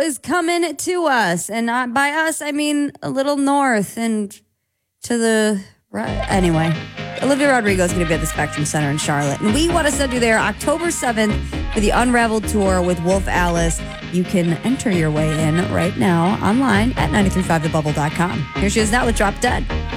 is coming to us. And by us, I mean a little north and to the right. Anyway, Olivia Rodrigo is going to be at the Spectrum Center in Charlotte. And we want to send you there October 7th for the Unraveled Tour with Wolf Alice. You can enter your way in right now online at 935thebubble.com. Here she is now with Drop Dead.